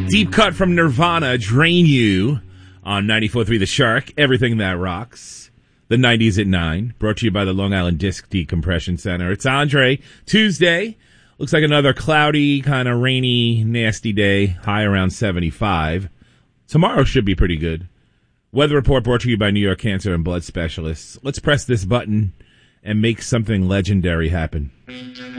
Deep cut from Nirvana, Drain You, on 94.3 The Shark, everything that rocks. The 90s at 9, brought to you by the Long Island Disc Decompression Center. It's Andre. Tuesday, looks like another cloudy, kind of rainy, nasty day, high around 75. Tomorrow should be pretty good. Weather report brought to you by New York Cancer and Blood Specialists. Let's press this button and make something legendary happen.